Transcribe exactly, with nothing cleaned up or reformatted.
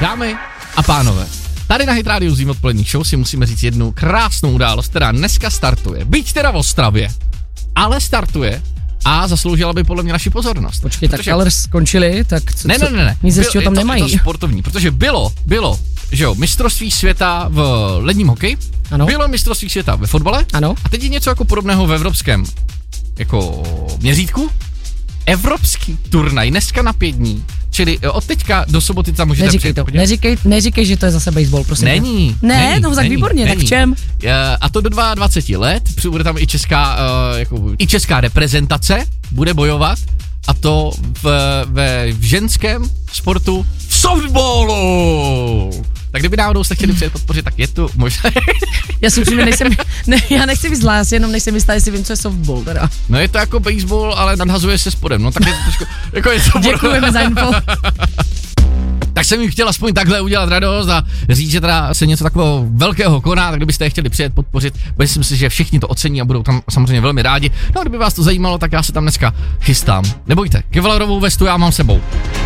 Dámy a pánové, tady na Hit Radio Zim odpolední show si musíme říct jednu krásnou událost, která dneska startuje. Byť teda v Ostravě, ale startuje a zasloužila by podle mě naši pozornost. Počkej, protože... tak Colors skončili, tak co, ne, ne, ne, ne. Nic ještě tam nemají. Je to sportovní, protože bylo, bylo, že jo, mistrovství světa v ledním hokeji, ano. Bylo mistrovství světa ve fotbale, ano. A teď je něco jako podobného v evropském jako měřítku. Evropský turnaj dneska na pět dní, čili od teďka do soboty tam můžete neříkej to, neříkej, neříkej, že to je zase baseball, prosím. Není. Ne, není, no tak není, výborně, není. tak v čem? A to do dvacet dva let, bude tam i česká, uh, jako, i česká reprezentace, bude bojovat, a to v, ve v ženském sportu v softballu. Tak kdyby náhodou jste chtěli přijet podpořit, tak je tu možná. Já si upřímně nejsem, ne, já nechci být zlá, já si jenom nejsem jistá, jestli vím, co je softball teda. No je to jako baseball, ale nadhazuje se spodem, no tak je to trošku, jako je to. Děkujeme za info. Tak jsem jim chtěl aspoň takhle udělat radost a říct, že teda se něco takového velkého koná, tak kdybyste je chtěli přijet podpořit, myslím si, že všichni to ocení a budou tam samozřejmě velmi rádi. No a kdyby vás to zajímalo, tak já se tam dneska chystám. Nebojte, kevlarovou vestu já mám sebou.